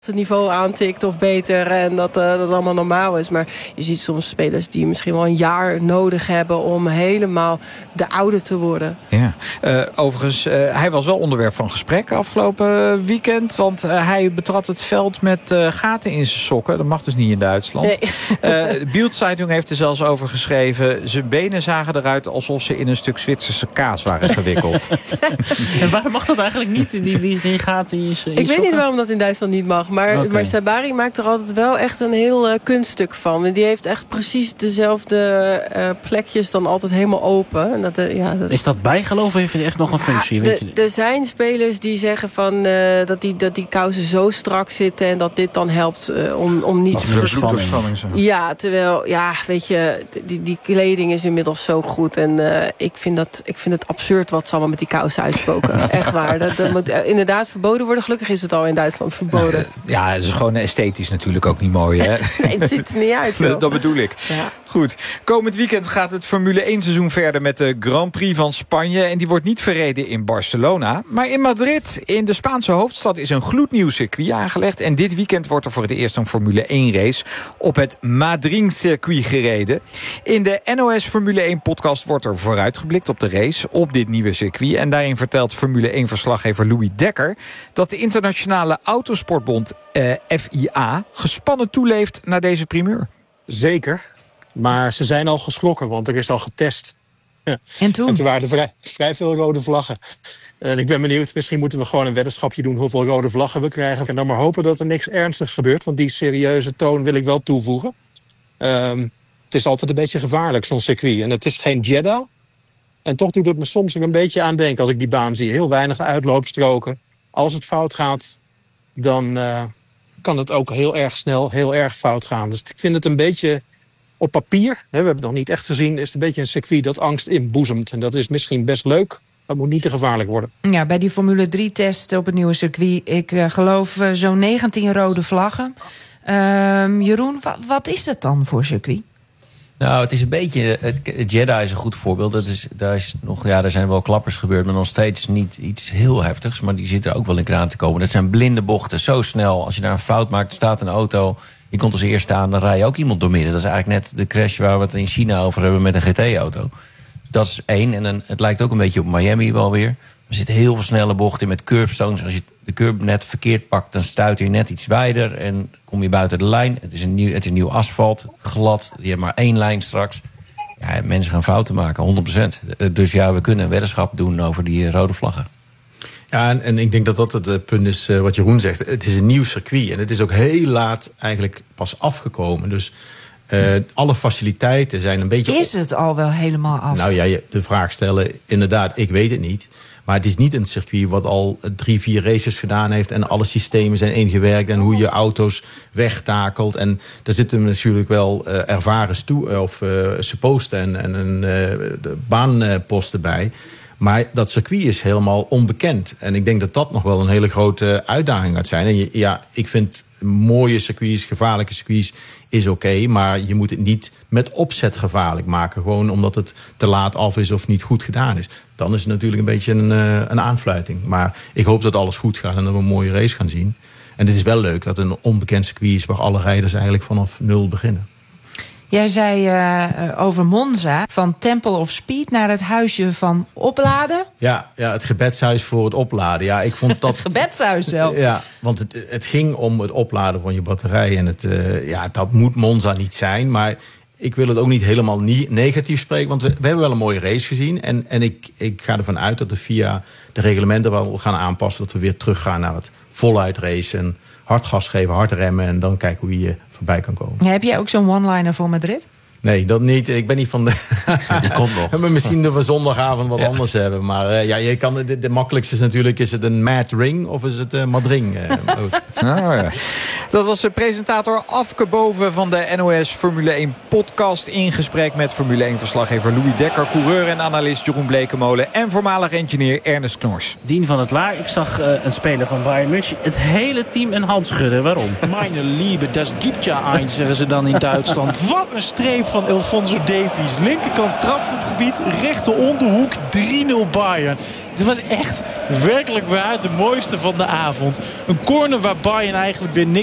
het niveau aantikt of beter en dat allemaal normaal is. Maar je ziet soms spelers die misschien wel een jaar nodig hebben om helemaal de oude te worden. Ja. Overigens, hij was wel onderwerp van gesprek afgelopen weekend. Want hij betrad het veld met gaten in zijn sokken. Dat mag dus niet in Duitsland. Nee. De Bild-Zeitung heeft er zelfs over geschreven. Zijn benen zagen eruit alsof ze in een stuk Zwitserse kaas waren gewikkeld. En waarom mag dat eigenlijk niet, die gaten in je sokken? Ik weet niet waarom dat in Duitsland niet mag. Maar Sabari maakt er altijd wel echt een heel kunststuk van. En die heeft echt precies dezelfde plekjes dan altijd helemaal open. En is dat bijgeloof of heeft het echt nog een functie? Er zijn spelers die zeggen van, dat die kousen zo strak zitten en dat dit dan helpt om niet te bloeddoorspanning. Ja, terwijl, weet je, die kleding is inmiddels zo goed. En ik vind het absurd wat ze allemaal met die kousen uitspoken. Echt waar. Dat moet inderdaad verboden worden. Gelukkig is het al in Duitsland verboden. Ja, het is gewoon esthetisch natuurlijk ook niet mooi, hè? Nee, het ziet er niet uit, joh. Dat bedoel ik. Ja. Goed. Komend weekend gaat het Formule 1 seizoen verder met de Grand Prix van Spanje. En die wordt niet verreden in Barcelona. Maar in Madrid, in de Spaanse hoofdstad, is een gloednieuw circuit aangelegd. En dit weekend wordt er voor het eerst een Formule 1 race op het Madrid-circuit gereden. In de NOS Formule 1 podcast wordt er vooruitgeblikt op de race op dit nieuwe circuit. En daarin vertelt Formule 1 verslaggever Louis Dekker dat de internationale autosportbond FIA gespannen toeleeft naar deze primeur. Zeker, maar ze zijn al geschrokken, want er is al getest. Ja. En toen? En toen waren er vrij veel rode vlaggen. En ik ben benieuwd, misschien moeten we gewoon een weddenschapje doen hoeveel rode vlaggen we krijgen. En dan maar hopen dat er niks ernstigs gebeurt, want die serieuze toon wil ik wel toevoegen. Het is altijd een beetje gevaarlijk, zo'n circuit. En het is geen Jeddah. En toch doet het me soms er een beetje aan denken als ik die baan zie. Heel weinig uitloopstroken. Als het fout gaat, dan kan het ook heel erg snel heel erg fout gaan. Dus ik vind het een beetje op papier, we hebben het nog niet echt gezien, is het een beetje een circuit dat angst inboezemt. En dat is misschien best leuk, maar het moet niet te gevaarlijk worden. Ja, bij die Formule 3-test op het nieuwe circuit, ik geloof zo'n 19 rode vlaggen. Jeroen, wat is het dan voor circuit? Nou, het is een beetje... Jeddah is een goed voorbeeld. Daar zijn wel klappers gebeurd, maar nog steeds niet iets heel heftigs. Maar die zitten er ook wel in aan te komen. Dat zijn blinde bochten, zo snel. Als je daar een fout maakt, staat een auto, je komt als eerste aan, dan rij je ook iemand door midden. Dat is eigenlijk net de crash waar we het in China over hebben met een GT-auto. Dat is één. En dan, het lijkt ook een beetje op Miami wel weer. Er zitten heel veel snelle bochten met curbstones. Als je de curb net verkeerd pakt, dan stuit je net iets wijder en kom je buiten de lijn. Het is nieuw asfalt, glad. Je hebt maar één lijn straks. Ja, mensen gaan fouten maken, 100%. Dus ja, we kunnen een weddenschap doen over die rode vlaggen. Ja, en ik denk dat dat het punt is wat Jeroen zegt. Het is een nieuw circuit en het is ook heel laat eigenlijk pas afgekomen. Dus alle faciliteiten zijn een beetje... Is het al wel helemaal af? Nou ja, de vraag stellen, inderdaad, ik weet het niet. Maar het is niet een circuit wat al 3-4 races gedaan heeft en alle systemen zijn ingewerkt en hoe je auto's wegtakelt. En daar zitten natuurlijk wel ervaren supposten en baanposten bij. Maar dat circuit is helemaal onbekend. En ik denk dat dat nog wel een hele grote uitdaging gaat zijn. En ja, ik vind mooie circuits, gevaarlijke circuits is oké, maar je moet het niet met opzet gevaarlijk maken. Gewoon omdat het te laat af is of niet goed gedaan is. Dan is het natuurlijk een beetje een aanfluiting. Maar ik hoop dat alles goed gaat en dat we een mooie race gaan zien. En het is wel leuk dat het een onbekend circuit is waar alle rijders eigenlijk vanaf nul beginnen. Jij zei over Monza, van Temple of Speed naar het huisje van opladen. Ja, het gebedshuis voor het opladen. Ja, ik vond dat... Het gebedshuis zelf. Ja, want het ging om het opladen van je batterij. En dat moet Monza niet zijn. Maar ik wil het ook niet helemaal negatief spreken. Want we hebben wel een mooie race gezien. En ik ga ervan uit dat de FIA de reglementen wel gaan aanpassen. Dat we weer teruggaan naar het voluit racen. Hard gas geven, hard remmen en dan kijken hoe je voorbij kan komen. Ja, heb jij ook zo'n one-liner voor Madrid? Nee, dat niet. Ik ben niet van de... Die komt nog. Maar misschien dat we zondagavond wat anders hebben. Maar je kan de makkelijkste is natuurlijk... Is het een Mad Ring of is het Madring? Ja. Dat was de presentator Afke Boven van de NOS Formule 1 podcast... in gesprek met Formule 1-verslaggever Louis Dekker... coureur en analist Jeroen Blekemolen... en voormalig engineer Ernest Knors. Dien van het Laar, ik zag een speler van Bayern München... het hele team een hand schudden. Waarom? Meine Liebe, das gibt ja ein, zeggen ze dan in Duitsland. Wat een streep van Alphonso Davies. Linkerkant strafschopgebied, rechter onderhoek, 3-0 Bayern. Het dit was echt werkelijk waar de mooiste van de avond. Een corner waar Bayern eigenlijk weer niks